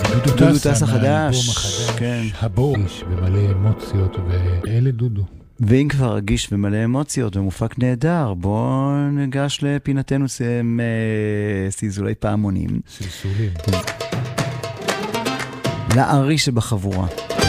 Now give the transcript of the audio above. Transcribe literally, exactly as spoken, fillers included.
דודו טס החדש, כן. הבור, רגיש ומלא אמוציות, ואלה דודו. ואם כבר רגיש ומלא אמוציות ומופק נהדר, בואו ניגש לפינתנו סיזולי פעמונים. סלסולים. לארי שבחבורה.